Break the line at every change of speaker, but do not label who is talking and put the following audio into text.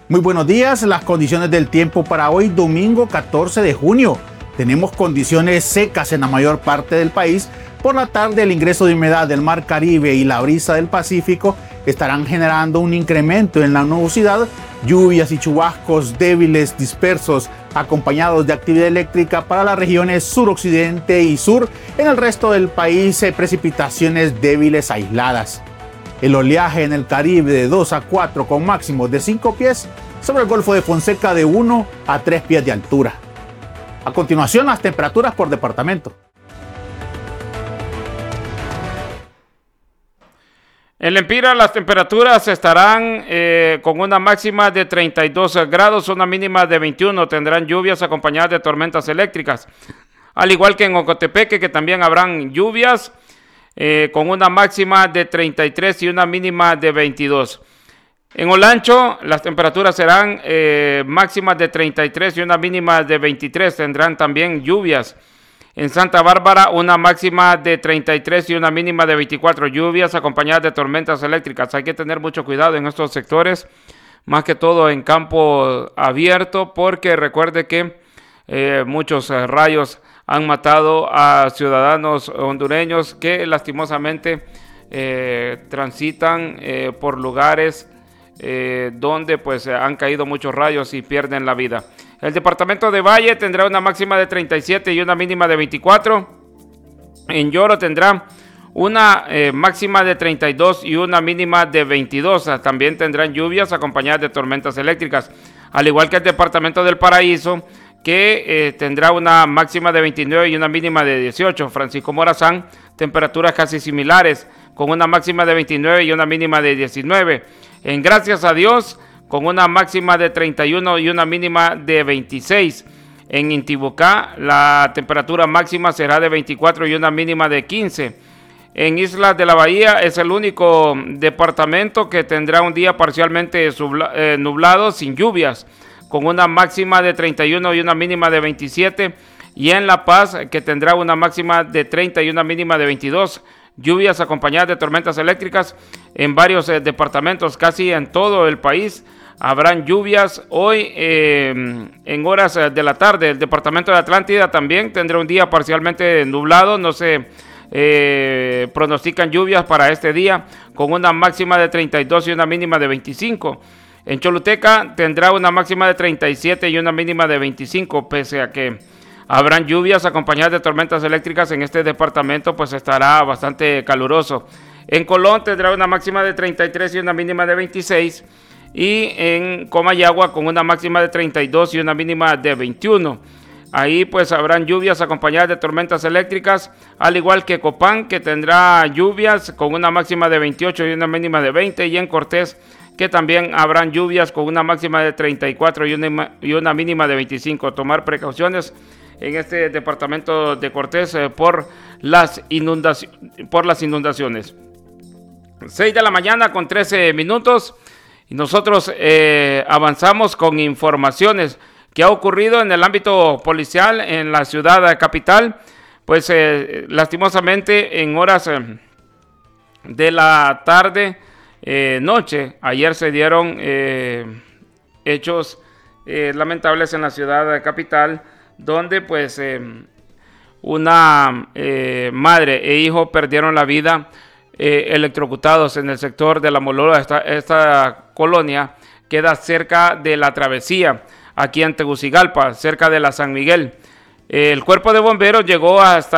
Muy buenos días, las condiciones del tiempo para hoy domingo 14 de junio. Tenemos condiciones secas en la mayor parte del país. Por la tarde el ingreso de humedad del Mar Caribe y la brisa del Pacífico estarán generando un incremento en la nubosidad, lluvias y chubascos débiles dispersos acompañados de actividad eléctrica para las regiones suroccidente y sur. En el resto del país precipitaciones débiles aisladas. El oleaje en el Caribe de 2 a 4 con máximos de 5 pies, sobre el Golfo de Fonseca de 1 a 3 pies de altura. A continuación, las temperaturas por departamento.
En Lempira las temperaturas estarán con una máxima de 32 grados, una mínima de 21. Tendrán lluvias acompañadas de tormentas eléctricas. Al igual que en Ocotepeque, que también habrán lluvias con una máxima de 33 y una mínima de 22. En Olancho las temperaturas serán máximas de 33 y una mínima de 23. Tendrán también lluvias. En Santa Bárbara una máxima de 33 y una mínima de 24. Lluvias acompañadas de tormentas eléctricas. Hay que tener mucho cuidado en estos sectores, más que todo en campo abierto, porque recuerde que muchos rayos han matado a ciudadanos hondureños que lastimosamente transitan por lugares donde pues han caído muchos rayos y pierden la vida. El departamento de Valle tendrá una máxima de 37 y una mínima de 24. En Lloro tendrá una máxima de 32 y una mínima de 22. También tendrán lluvias acompañadas de tormentas eléctricas, al igual que el departamento del Paraíso, que tendrá una máxima de 29 y una mínima de 18. Francisco Morazán, temperaturas casi similares, con una máxima de 29 y una mínima de 19. En Gracias a Dios, con una máxima de 31 y una mínima de 26. En Intibucá, la temperatura máxima será de 24 y una mínima de 15. En Islas de la Bahía es el único departamento que tendrá un día parcialmente nublado, sin lluvias, con una máxima de 31 y una mínima de 27, y en La Paz, que tendrá una máxima de 30 y una mínima de 22, lluvias acompañadas de tormentas eléctricas en varios departamentos, casi en todo el país. Habrán lluvias hoy en horas de la tarde. El departamento de Atlántida también tendrá un día parcialmente nublado, no se pronostican lluvias para este día, con una máxima de 32 y una mínima de 25. En Choluteca tendrá una máxima de 37 y una mínima de 25, pese a que habrán lluvias acompañadas de tormentas eléctricas. En este departamento pues estará bastante caluroso. En Colón tendrá una máxima de 33 y una mínima de 26. Y en Comayagua con una máxima de 32 y una mínima de 21. Ahí pues habrán lluvias acompañadas de tormentas eléctricas, al igual que Copán, que tendrá lluvias con una máxima de 28 y una mínima de 20. Y en Cortés, que también habrán lluvias con una máxima de 34 y una mínima de 25. Tomar precauciones en este departamento de Cortés por las inundaciones. 6 de la mañana con 13 minutos. Y nosotros avanzamos con informaciones que ha ocurrido en el ámbito policial en la ciudad capital. Pues lastimosamente en horas de la tarde, noche, ayer se dieron hechos lamentables en la ciudad capital, donde pues una madre e hijo perdieron la vida electrocutados en el sector de La Molora. Esta colonia queda cerca de la travesía, aquí en Tegucigalpa, cerca de la San Miguel. El cuerpo de bomberos llegó hasta